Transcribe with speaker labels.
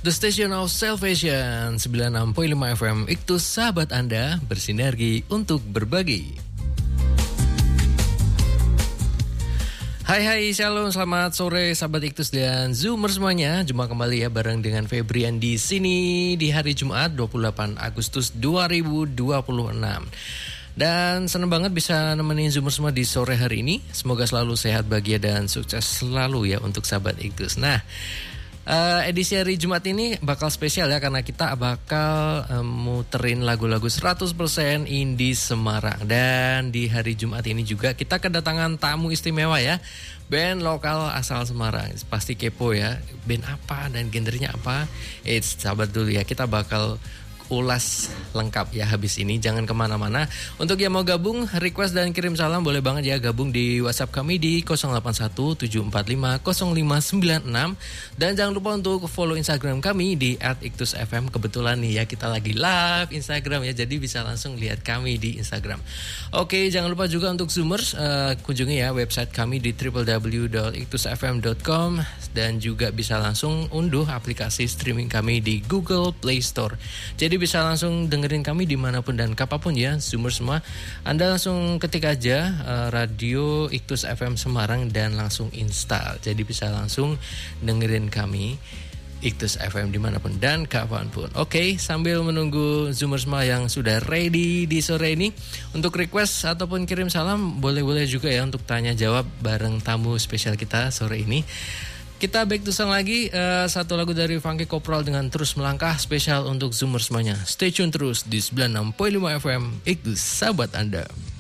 Speaker 1: The Station of Salvation 96.5 FM Iktus sahabat Anda bersinergi untuk berbagi. Hai shalom, selamat sore sahabat Iktus dan Zoomer semuanya. Jumpa kembali ya bareng dengan Febrian di sini di hari Jumat 28 Agustus 2026. Dan senang banget bisa nemenin Zoomer semua di sore hari ini. Semoga selalu sehat, bahagia dan sukses selalu ya untuk sahabat Iktus. Nah, edisi hari Jumat ini bakal spesial ya karena kita bakal muterin lagu-lagu 100% indie Semarang. Dan di hari Jumat ini juga kita kedatangan tamu istimewa ya, band lokal asal Semarang. Pasti kepo ya, band apa dan genrenya apa. Sahabat dulu ya, kita bakal ulas lengkap ya habis ini. Jangan kemana-mana. Untuk yang mau gabung, request dan kirim salam boleh banget ya gabung di WhatsApp kami di 0817450596. Dan jangan lupa untuk follow Instagram kami di @iktusfm. Kebetulan nih ya kita lagi live Instagram ya, jadi bisa langsung lihat kami di Instagram. Oke, jangan lupa juga untuk Zoomers kunjungi ya website kami di www.iktusfm.com dan juga bisa langsung unduh aplikasi streaming kami di Google Play Store. Jadi bisa langsung dengerin kami dimanapun dan kapanpun ya, Zoomers semua. Anda langsung ketik aja radio Iktus FM Semarang dan langsung install. Jadi bisa langsung dengerin kami Iktus FM dimanapun dan kapanpun. Oke, sambil menunggu Zoomers semua yang sudah ready di sore ini untuk request ataupun kirim salam, boleh-boleh juga ya untuk tanya jawab bareng tamu spesial kita sore ini. Kita back to song lagi, satu lagu dari Funky Kopral dengan Terus Melangkah, spesial untuk Zoomer semuanya. Stay tune terus di 96.5 FM Iktus sahabat Anda.